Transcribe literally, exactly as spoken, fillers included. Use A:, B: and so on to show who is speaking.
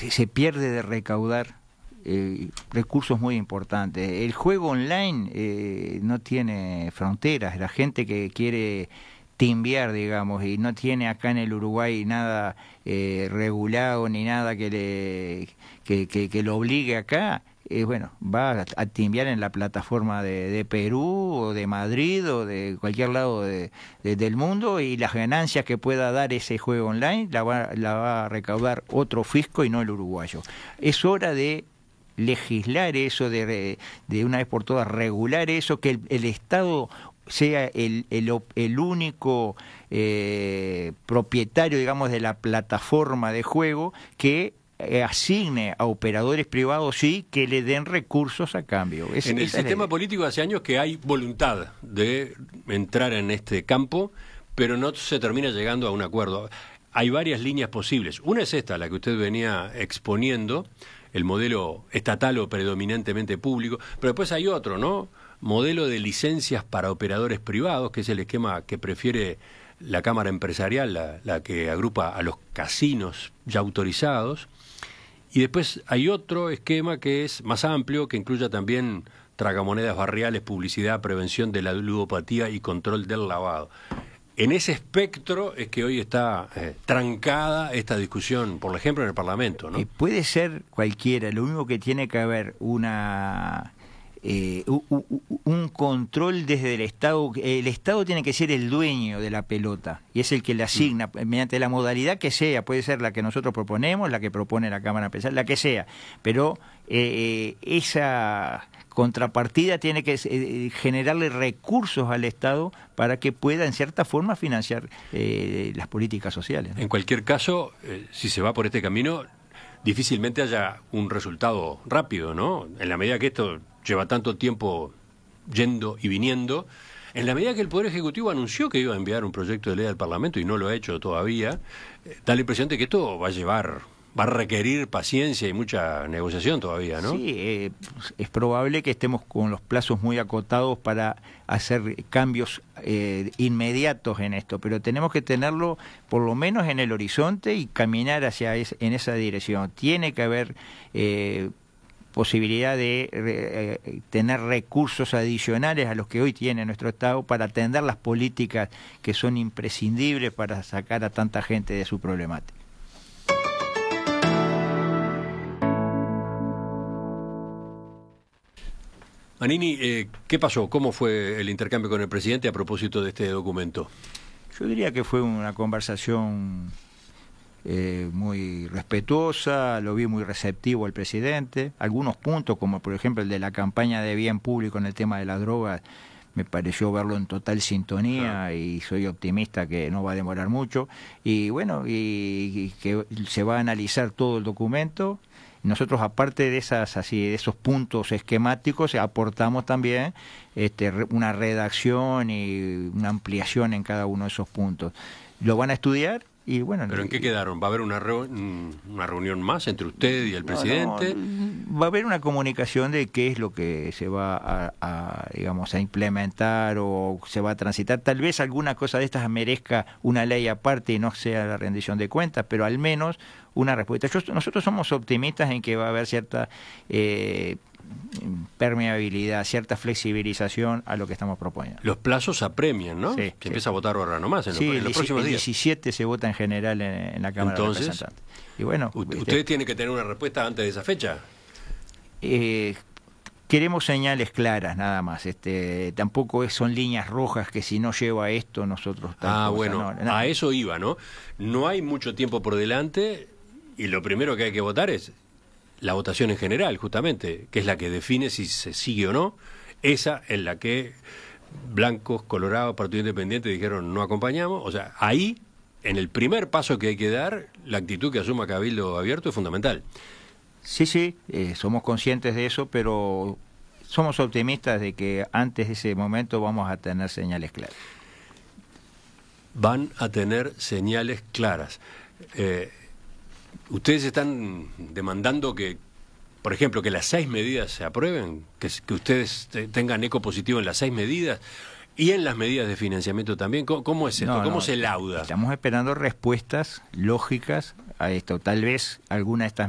A: se, se pierde de recaudar eh, recursos muy importantes. El juego online eh, no tiene fronteras. La gente que quiere timbiar, digamos, y no tiene acá en el Uruguay nada eh, regulado ni nada que le que, que, que lo obligue acá, eh, bueno, va a, a timbiar en la plataforma de, de Perú o de Madrid o de cualquier lado de, de, del mundo, y las ganancias que pueda dar ese juego online la va, la va a recaudar otro fisco y no el uruguayo. Es hora de legislar eso, de, de una vez por todas regular eso, que el, el Estado sea el, el, el único eh, propietario, digamos, de la plataforma de juego, que eh, asigne a operadores privados, sí, que le den recursos a cambio. Es,
B: en el sistema político hace años que hay voluntad de entrar en este campo, pero no se termina llegando a un acuerdo. Hay varias líneas posibles. Una es esta, la que usted venía exponiendo, el modelo estatal o predominantemente público, pero después hay otro, ¿no? Modelo de licencias para operadores privados, que es el esquema que prefiere la Cámara Empresarial, la, la que agrupa a los casinos ya autorizados. Y después hay otro esquema que es más amplio, que incluya también tragamonedas barriales, publicidad, prevención de la ludopatía y control del lavado. En ese espectro es que hoy está eh, trancada esta discusión, por ejemplo, en el Parlamento, ¿no?
A: Eh, puede ser cualquiera, lo único que tiene que haber una... Eh, un, un control desde el Estado. El Estado tiene que ser el dueño de la pelota y es el que le asigna mm. mediante la modalidad que sea, puede ser la que nosotros proponemos, la que propone la Cámara Empresarial, la que sea, pero eh, esa contrapartida tiene que eh, generarle recursos al Estado para que pueda en cierta forma financiar eh, las políticas sociales, ¿no?
B: En cualquier caso, eh, si se va por este camino, difícilmente haya un resultado rápido, ¿no? En la medida que esto lleva tanto tiempo yendo y viniendo, en la medida que el Poder Ejecutivo anunció que iba a enviar un proyecto de ley al Parlamento y no lo ha hecho todavía, eh, da la impresión de que esto va a llevar, va a requerir paciencia y mucha negociación todavía, ¿no?
A: Sí, eh, es probable que estemos con los plazos muy acotados para hacer cambios eh, inmediatos en esto, pero tenemos que tenerlo por lo menos en el horizonte y caminar hacia es, en esa dirección. Tiene que haber eh, posibilidad de eh, tener recursos adicionales a los que hoy tiene nuestro Estado para atender las políticas que son imprescindibles para sacar a tanta gente de su problemática.
B: Manini, eh, ¿qué pasó? ¿Cómo fue el intercambio con el presidente a propósito de este documento?
A: Yo diría que fue una conversación eh, muy respetuosa, lo vi muy receptivo al presidente. Algunos puntos, como por ejemplo el de la campaña de bien público en el tema de las drogas, me pareció verlo en total sintonía, ah. y soy optimista que no va a demorar mucho. Y bueno, y, y que se va a analizar todo el documento. Nosotros, aparte de esas así de esos puntos esquemáticos, aportamos también este, una redacción y una ampliación en cada uno de esos puntos. Lo van a estudiar y bueno.
B: ¿Pero en qué quedaron? ¿Va a haber una, reu una reunión más entre usted y el presidente?
A: No, no, va a haber una comunicación de qué es lo que se va a, a, digamos, a implementar o se va a transitar. Tal vez alguna cosa de estas merezca una ley aparte y no sea la rendición de cuentas, pero al menos una respuesta. Yo, nosotros somos optimistas en que va a haber cierta eh, permeabilidad, cierta flexibilización a lo que estamos proponiendo.
B: Los plazos apremian, ¿no?
A: Sí,
B: Se
A: sí.
B: empieza a votar ahora nomás en,
A: sí,
B: los, en los próximos
A: el
B: días.
A: diecisiete se vota en general en, en la Cámara
B: Entonces,
A: de Representantes. Y bueno,
B: usted,
A: este,
B: usted tiene que tener una respuesta antes de esa fecha.
A: Eh, queremos señales claras, nada más. Este, tampoco es, son líneas rojas que si no lleva esto nosotros...
B: Ah,
A: cosa,
B: bueno,
A: no, no.
B: a eso iba, ¿no? No hay mucho tiempo por delante y lo primero que hay que votar es la votación en general, justamente, que es la que define si se sigue o no. Esa en la que blancos, colorados, Partido Independiente dijeron no acompañamos. O sea, ahí, en el primer paso que hay que dar, la actitud que asuma Cabildo Abierto es fundamental.
A: Sí, sí, eh, somos conscientes de eso, pero somos optimistas de que antes de ese momento vamos a tener señales claras.
B: Van a tener señales claras. Eh, ¿Ustedes están demandando que, por ejemplo, que las seis medidas se aprueben? Que, que ustedes tengan eco positivo en las seis medidas y en las medidas de financiamiento también. ¿Cómo, cómo es esto?
A: No,
B: ¿Cómo
A: no,
B: se lauda?
A: Estamos esperando respuestas lógicas a esto. Tal vez alguna de estas